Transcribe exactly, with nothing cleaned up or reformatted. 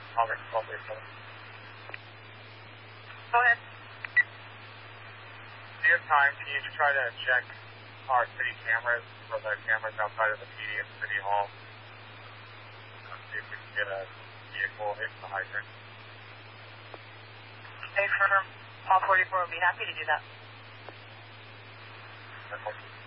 Over, twelve thirty-seven. Go ahead. Do you have time? Can you try to check our city cameras for the cameras outside of the P D at City Hall? Uh, see if we can get a vehicle hitting the hydrant. A firm. Hall forty-four will be happy to do that. That's